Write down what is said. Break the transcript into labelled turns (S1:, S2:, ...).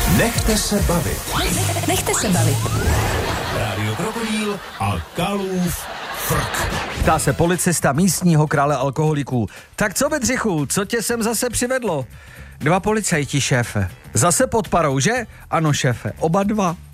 S1: Nechte se bavit.
S2: Nechte se bavit.
S1: Rádio Krokodýl a Kalův frk.
S3: Ptá se policista místního krále alkoholiků. Tak co, Bedřichu, co tě sem zase přivedlo? 2 policajti, šéfe. Zase pod parou, že? Ano, šéfe, oba 2.